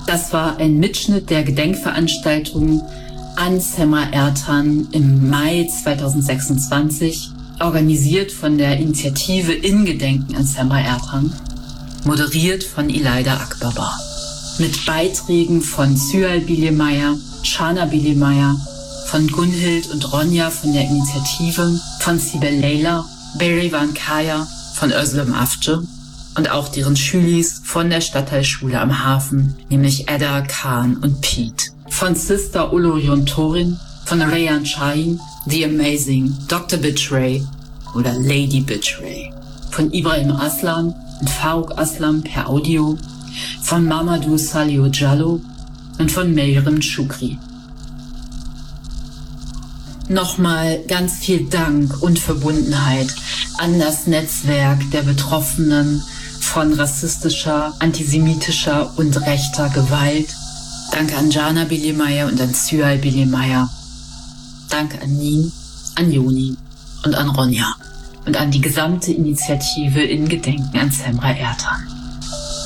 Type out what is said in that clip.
Das war ein Mitschnitt der Gedenkveranstaltung an Semra Ertan im Mai 2026, organisiert von der Initiative In Gedenken an Semra Ertan, moderiert von İlayda Akbaba. Mit Beiträgen von Süheyl Bilimaya, Shana Bilimaya, von Gunhild und Ronja von der Initiative, von Sibel Leyla, Berivan Kaya, von Özlem Afce und auch deren Schülis von der Stadtteilschule am Hafen, nämlich Edda, Khan und Pete. Von Sister Olorion Torin, von Reyhan Shahin, The Amazing, Dr. Bitchray oder Lady Bitchray. Von Ibrahim Aslan und Faruk Aslam per Audio, von Mamadou Salih Jallow und von Meyrim Shukri. Nochmal ganz viel Dank und Verbundenheit an das Netzwerk der Betroffenen von rassistischer, antisemitischer und rechter Gewalt. Danke an Jana Bilimaya und an Süheyl Bilimaya. Danke an Nin, an Joni und an Ronja und an die gesamte Initiative In Gedenken an Semra Ertan.